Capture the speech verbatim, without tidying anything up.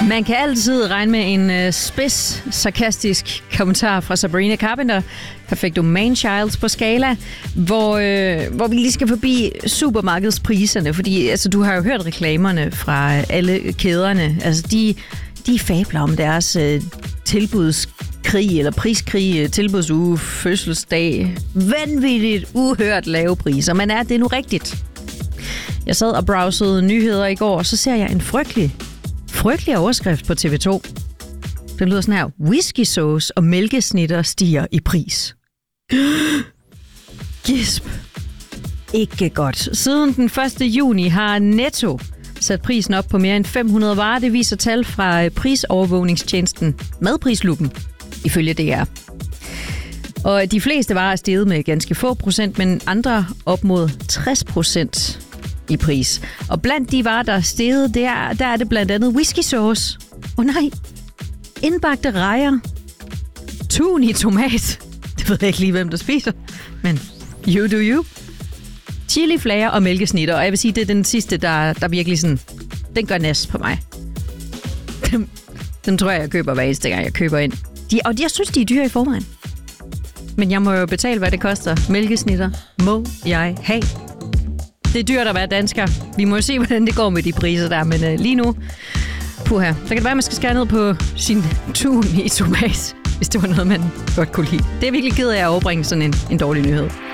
Man kan altid regne med en øh, spids, sarkastisk kommentar fra Sabrina Carpenter, Perfecto Man-Childs på skala, hvor, øh, hvor vi lige skal forbi supermarkedspriserne, fordi altså, du har jo hørt reklamerne fra alle kæderne. Altså, de, de fabler om deres øh, tilbudskrig eller priskrig, tilbudsuge, fødselsdag, vanvittigt uhørt lave priser. Men er det nu rigtigt? Jeg sad og browsede nyheder i går, og så ser jeg en frygtelig Frygtelig overskrift på T V to. Den lyder sådan her. Whisky sauce og mælkesnitter stiger i pris. Gisp. Ikke godt. Siden den første juni har Netto sat prisen op på mere end fem hundrede varer. Det viser tal fra prisovervågningstjenesten Madprisluppen, ifølge D R. Og de fleste varer er steget med ganske få procent, men andre op mod tres procent i pris. Og blandt de varer, der er steget, der, der er det blandt andet whisky sauce. Åh oh, nej, indbagte rejer, tun i tomat. Det ved jeg ikke lige, hvem der spiser, men you do you. Chiliflager og mælkesnitter, og jeg vil sige, det er den sidste, der, der virkelig sådan, den gør næs på mig. Dem, dem tror jeg, jeg køber hver eneste gang, jeg køber ind. De, og jeg synes, de er dyre i forvejen. Men jeg må jo betale, hvad det koster. Mælkesnitter må jeg have. Det er dyrt at være dansker. Vi må jo se, hvordan det går med de priser der, men øh, lige nu, puha, så kan det være, at man skal skære ned på sin tun i tomat, hvis det var noget, man godt kunne lide. Det er virkelig ked af at overbringe sådan en, en dårlig nyhed.